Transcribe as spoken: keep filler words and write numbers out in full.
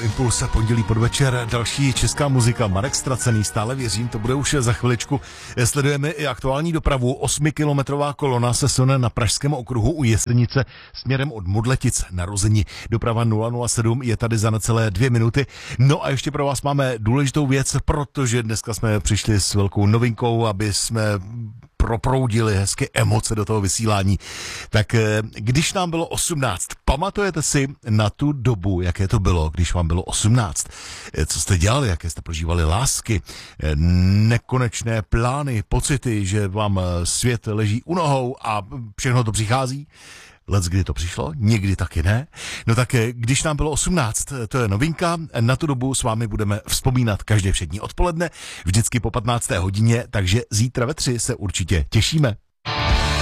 Impuls a pondělí podvečer, další česká muzika, Marek Stracený, stále věřím, to bude už za chviličku. Sledujeme i aktuální dopravu, osmikilometrová kolona se sune na Pražském okruhu u Jesenice směrem od Modletic na Rozeni. Doprava nula nula sedm je tady za necelé dvě minuty. No a ještě pro vás máme důležitou věc, protože dneska jsme přišli s velkou novinkou, aby jsme proproudili hezky emoce do toho vysílání. Tak když nám bylo osmnáct, pamatujete si na tu dobu, jaké to bylo, když vám bylo osmnáct? Co jste dělali, jaké jste prožívali lásky, nekonečné plány, pocity, že vám svět leží u nohou a všechno to přichází? Let's kdy to přišlo, někdy taky ne. No tak když nám bylo osmnáct, to je novinka, na tu dobu s vámi budeme vzpomínat každé všední odpoledne, vždycky po patnácté hodině, takže zítra ve tři se určitě těšíme.